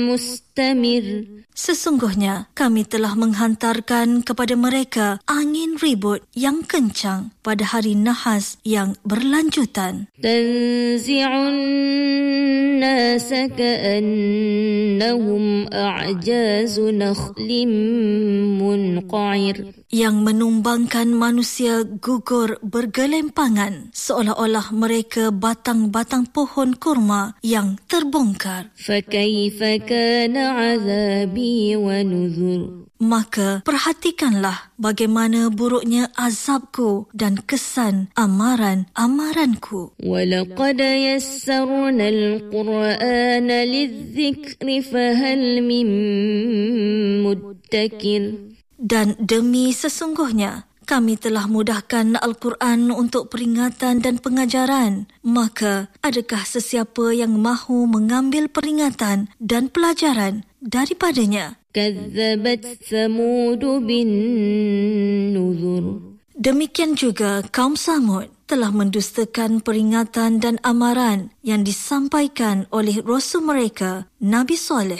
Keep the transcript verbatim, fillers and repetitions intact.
مستمر. Sesungguhnya kami telah menghantarkan kepada mereka angin ribut yang kencang pada hari nahas yang berlanjutan. Tanzi'un nasa ka'annahum a'jazu nakhlim munqa'ir. Yang menumbangkan manusia gugur bergelempangan seolah-olah mereka batang-batang pohon kurma yang terbongkar. Fakaifa kana 'adzabi wa nuzur. Maka perhatikanlah bagaimana buruknya azabku dan kesan amaran-amaranku. Walaqad yassarna al-Qur'ana lidh-dhikri fahal min muddakir. Dan demi sesungguhnya, kami telah mudahkan Al-Quran untuk peringatan dan pengajaran. Maka, adakah sesiapa yang mahu mengambil peringatan dan pelajaran daripadanya? Kazzabat Thamud bin nuzur. Demikian juga kaum Samud telah mendustakan peringatan dan amaran yang disampaikan oleh Rasul mereka, Nabi Saleh.